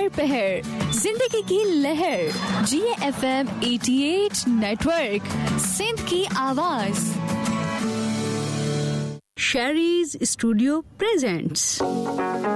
हर पहर जिंदगी की लहर GFM 88 नेटवर्क सिंध की आवाज शेरीज स्टूडियो प्रेजेंट्स